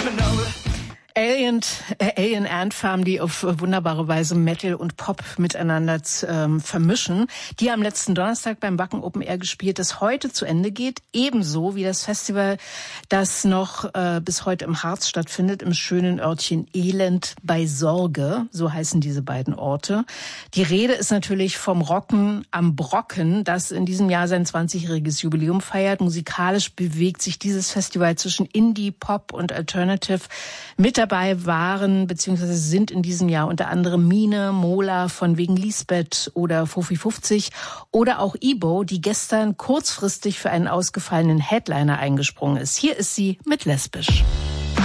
Alien Ant Farm, die auf wunderbare Weise Metal und Pop miteinander vermischen. Die haben letzten Donnerstag beim Wacken Open Air gespielt, das heute zu Ende geht. Ebenso wie das Festival, das noch bis heute im Harz stattfindet, im schönen Örtchen Elend bei Sorge. So heißen diese beiden Orte. Die Rede ist natürlich vom Rocken am Brocken, das in diesem Jahr sein 20-jähriges Jubiläum feiert. Musikalisch bewegt sich dieses Festival zwischen Indie, Pop und Alternative. Mit dabei waren bzw. sind in diesem Jahr unter anderem Mine, Mola von wegen Lisbeth oder Fofi 50 oder auch Ibo, die gestern kurzfristig für einen ausgefallenen Headliner eingesprungen ist. Hier ist sie mit Lesbisch.